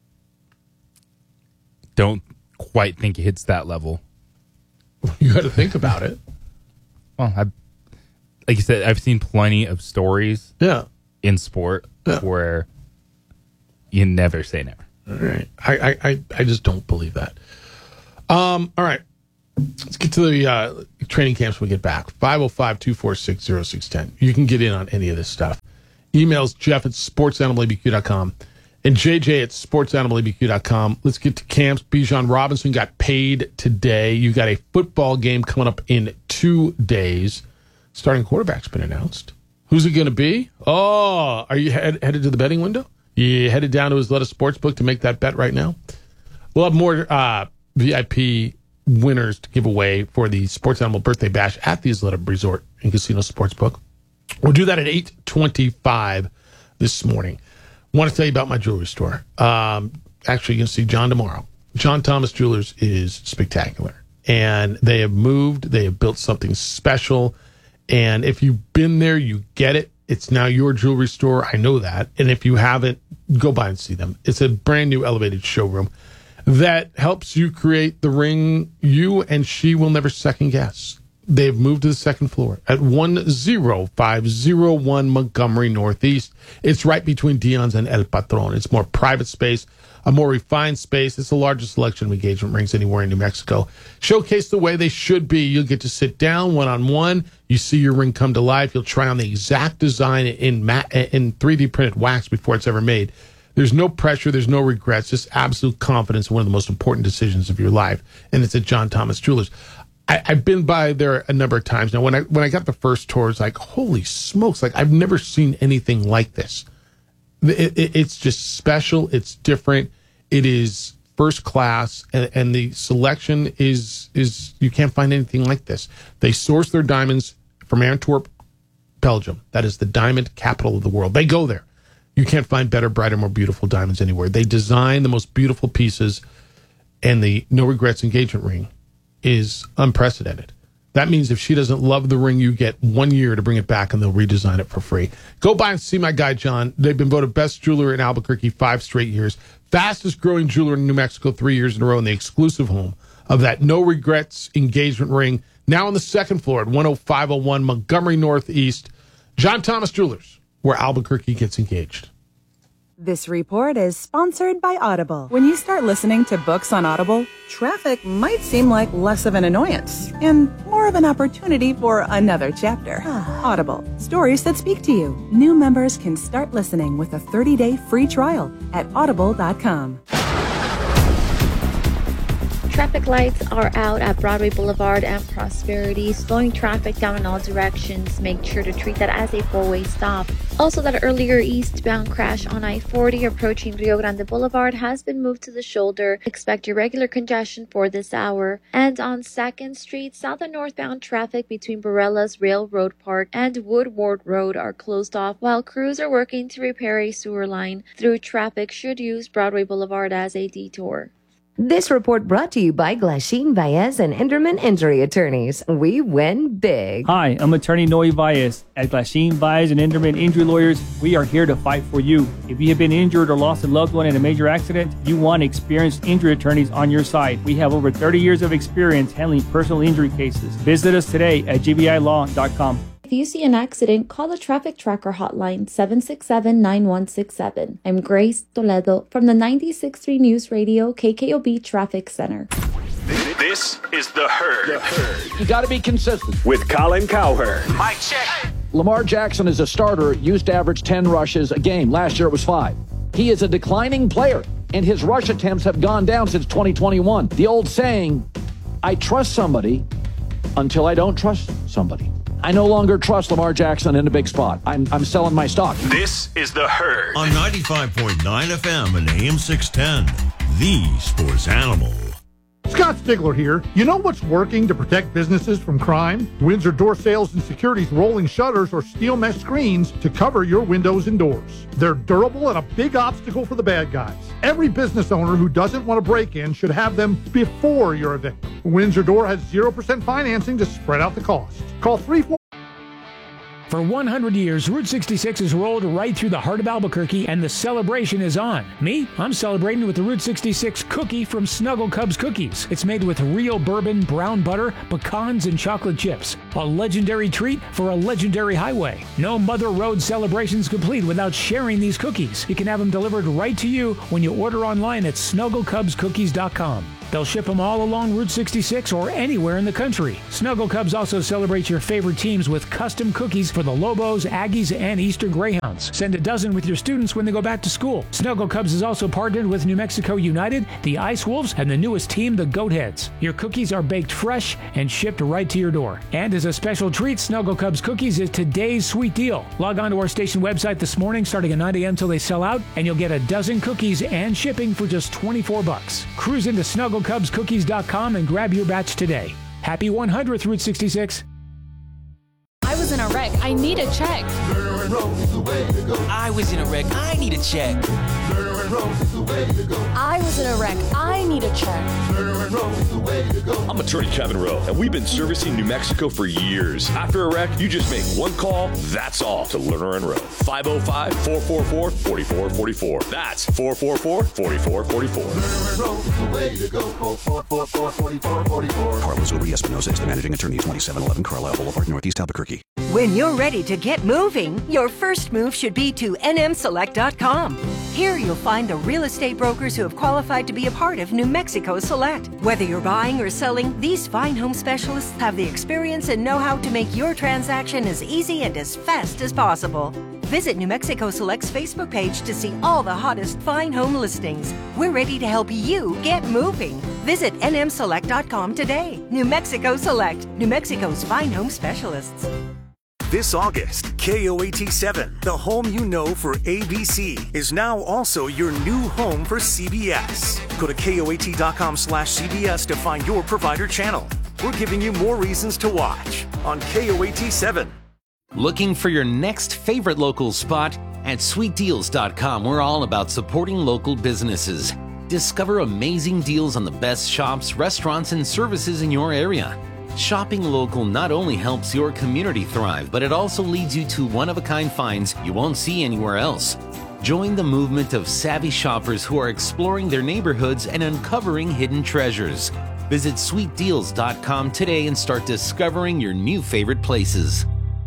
Don't quite think it hits that level. You got to think about it. Well, like you said, I've seen plenty of stories in sport where you never say never. All right. I just don't believe that. All right. Let's get to the training camps when we get back. 505-246-0610. You can get in on any of this stuff. Emails Jeff at sportsanimalabq.com and JJ at sportsanimalabq.com. Let's get to camps. Bijan Robinson got paid today. You got a football game coming up in 2 days. Starting quarterback's been announced. Who's it going to be? Oh, are you headed to the betting window? You headed down to his Let Us Sportsbook to make that bet right now? We'll have more VIP winners to give away for the Sports Animal Birthday Bash at the Isleta Resort and Casino Sportsbook. We'll do that at 8:25 this morning. Want to tell you about my jewelry store. Actually, you can see John tomorrow. John Thomas Jewelers is spectacular. And they have moved. They have built something special. And if you've been there, you get it. It's now your jewelry store. I know that. And if you haven't, go by and see them. It's a brand new elevated showroom that helps you create the ring you and she will never second guess. They've moved to the second floor at 10501 Montgomery Northeast. It's right between Dion's and El Patron. It's more private space, a more refined space. It's the largest selection of engagement rings anywhere in New Mexico. Showcased the way they should be. You'll get to sit down one-on-one. You see your ring come to life. You'll try on the exact design in 3D printed wax before it's ever made. There's no pressure. There's no regrets. Just absolute confidence in one of the most important decisions of your life. And it's at John Thomas Jewelers. I've been by there a number of times now. When I got the first tour, it's like, holy smokes! Like I've never seen anything like this. It's just special. It's different. It is first class, and the selection is you can't find anything like this. They source their diamonds from Antwerp, Belgium. That is the diamond capital of the world. They go there. You can't find better, brighter, more beautiful diamonds anywhere. They design the most beautiful pieces, and the No Regrets engagement ring is unprecedented. That means if she doesn't love the ring, you get 1 year to bring it back, and they'll redesign it for free. Go by and see my guy, John. They've been voted best jeweler in Albuquerque 5 straight years. Fastest growing jeweler in New Mexico 3 years in a row, and the exclusive home of that No Regrets engagement ring. Now on the second floor at 10501 Montgomery Northeast. John Thomas Jewelers, where Albuquerque gets engaged. This report is sponsored by Audible. When you start listening to books on Audible, traffic might seem like less of an annoyance and more of an opportunity for another chapter. Audible, stories that speak to you. New members can start listening with a 30-day free trial at audible.com. Traffic lights are out at Broadway Boulevard and Prosperity, slowing traffic down in all directions. Make sure to treat that as a four-way stop. Also, that earlier eastbound crash on I-40 approaching Rio Grande Boulevard has been moved to the shoulder. Expect irregular congestion for this hour. And on 2nd Street, south and northbound traffic between Barelas Railroad Park and Woodward Road are closed off, while crews are working to repair a sewer line. Through traffic should use Broadway Boulevard as a detour. This report brought to you by Glasheen Baez and Enderman Injury Attorneys. We win big. Hi, I'm attorney Noe Baez. At Glasheen Baez and Enderman Injury Lawyers, we are here to fight for you. If you have been injured or lost a loved one in a major accident, you want experienced injury attorneys on your side. We have over 30 years of experience handling personal injury cases. Visit us today at gbilaw.com. If you see an accident, call the Traffic Tracker hotline 767-9167. I'm Grace Toledo from the 96.3 News Radio KKOB Traffic Center. This is The Herd. You got to be consistent. With Colin Cowherd. Mic check. Lamar Jackson is a starter, used to average 10 rushes a game. Last year it was 5. He is a declining player, and his rush attempts have gone down since 2021. The old saying, I trust somebody until I don't trust somebody. I no longer trust Lamar Jackson in a big spot. I'm selling my stock. This is The Herd. On 95.9 FM and AM 610, the Sports Animal. Scott Stigler here. You know what's working to protect businesses from crime? Windsor Door Sales and Security's rolling shutters or steel mesh screens to cover your windows and doors. They're durable and a big obstacle for the bad guys. Every business owner who doesn't want to break in should have them before you're a victim. Windsor Door has 0% financing to spread out the cost. Call For 100 years, Route 66 has rolled right through the heart of Albuquerque, and the celebration is on. Me? I'm celebrating with the Route 66 cookie from Snuggle Cubs Cookies. It's made with real bourbon, brown butter, pecans, and chocolate chips. A legendary treat for a legendary highway. No Mother Road celebrations complete without sharing these cookies. You can have them delivered right to you when you order online at snugglecubscookies.com. They'll ship them all along Route 66 or anywhere in the country. Snuggle Cubs also celebrates your favorite teams with custom cookies for the Lobos, Aggies, and Eastern Greyhounds. Send a dozen with your students when they go back to school. Snuggle Cubs is also partnered with New Mexico United, the Ice Wolves, and the newest team, the Goatheads. Your cookies are baked fresh and shipped right to your door. And as a special treat, Snuggle Cubs Cookies is today's sweet deal. Log on to our station website this morning starting at 9 a.m. till they sell out, and you'll get a dozen cookies and shipping for just $24. Cruise into snugglecubscookies.com and grab your batch today. Happy 100th Route 66. I was in a wreck. I need a check. I was in a wreck. I need a check. I was in a wreck. I need a check. I'm attorney Kevin Rowe, and we've been servicing New Mexico for years. After a wreck, you just make one call, that's all, to Lerner and Rowe. 505-444-4444. That's 444-4444. Carlos Uber Espinosa is the managing attorney, 2711 Carlisle Boulevard, Northeast Albuquerque. When you're ready to get moving, your first move should be to nmselect.com. Here you'll find the real estate brokers who have qualified to be a part of New Mexico Select. Whether you're buying or selling, these fine home specialists have the experience and know-how to make your transaction as easy and as fast as possible. Visit New Mexico Select's Facebook page to see all the hottest fine home listings. We're ready to help you get moving. Visit nmselect.com today. New Mexico Select, New Mexico's fine home specialists. This August, KOAT7, the home you know for ABC, is now also your new home for CBS. Go to KOAT.com/CBS to find your provider channel. We're giving you more reasons to watch on KOAT7. Looking for your next favorite local spot? At SweetDeals.com, we're all about supporting local businesses. Discover amazing deals on the best shops, restaurants, and services in your area. Shopping local not only helps your community thrive, but it also leads you to one-of-a-kind finds you won't see anywhere else. Join the movement of savvy shoppers who are exploring their neighborhoods and uncovering hidden treasures. Visit SweetDeals.com today and start discovering your new favorite places.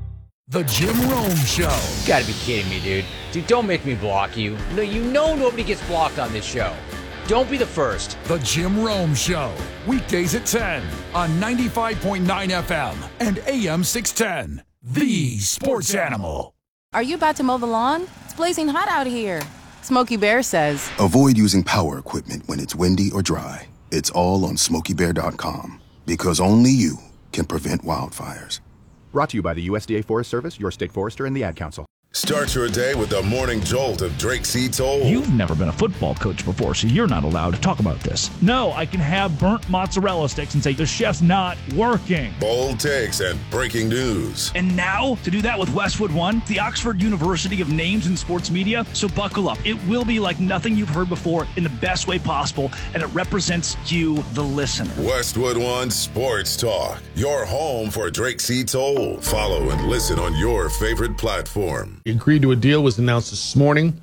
The Jim Rome Show. Gotta be kidding me, dude. Dude, don't make me block you. No, you know nobody gets blocked on this show. Don't be the first. The Jim Rome Show. Weekdays at 10 on 95.9 FM and AM 610. The Sports Animal. Are you about to mow the lawn? It's blazing hot out here. Smokey Bear says, avoid using power equipment when it's windy or dry. It's all on SmokeyBear.com. Because only you can prevent wildfires. Brought to you by the USDA Forest Service, your state forester, and the Ad Council. Start your day with the morning jolt of Drake C. Toll. You've never been a football coach before, so you're not allowed to talk about this. No, I can have burnt mozzarella sticks and say the chef's not working. Bold takes and breaking news. And now, to do that with Westwood One, the Oxford University of Names in Sports Media. So buckle up. It will be like nothing you've heard before in the best way possible, and it represents you, the listener. Westwood One Sports Talk, your home for Drake C. Toll. Follow and listen on your favorite platform. Agreed to a deal was announced this morning.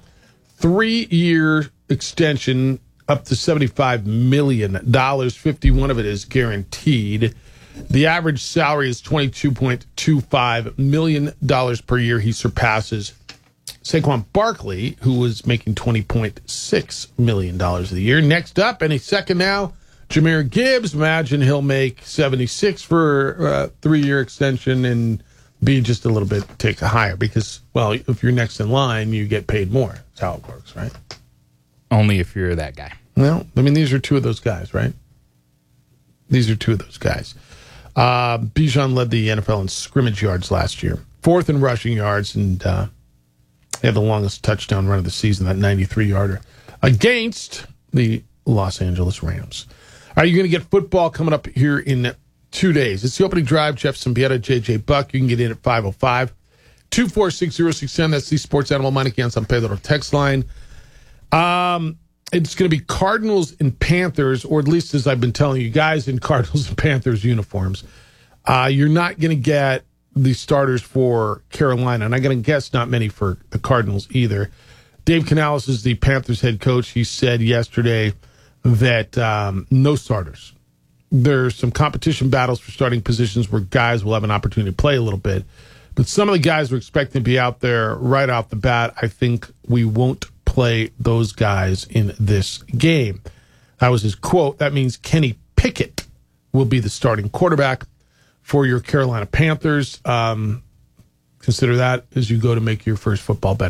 3-year extension up to $75 million. 51 of it is guaranteed. The average salary is $22.25 million per year. He surpasses Saquon Barkley, who was making $20.6 million a year. Next up, any second now, Jahmyr Gibbs. Imagine he'll make $76 for a 3-year extension and be just a little bit take higher because, well, if you're next in line, you get paid more. That's how it works, right? Only if you're that guy. Well, I mean, these are two of those guys, right? These are two of those guys. Bijan led the NFL in scrimmage yards last year. 4th in rushing yards, and they had the longest touchdown run of the season, that 93-yarder, against the Los Angeles Rams. Are you going to get football coming up here in 2 days? It's the opening drive. Jeff Simbieta, J.J. Buck. You can get in at 505-246-0610. That's the Sports Animal Money on San Pedro text line. It's going to be Cardinals and Panthers, or at least as I've been telling you guys, in Cardinals and Panthers uniforms. You're not going to get the starters for Carolina, and I'm going to guess not many for the Cardinals either. Dave Canales is the Panthers head coach. He said yesterday that no starters. There's some competition battles for starting positions where guys will have an opportunity to play a little bit. But some of the guys we're expecting to be out there right off the bat, I think we won't play those guys in this game. That was his quote. That means Kenny Pickett will be the starting quarterback for your Carolina Panthers. Consider that as you go to make your first football bet.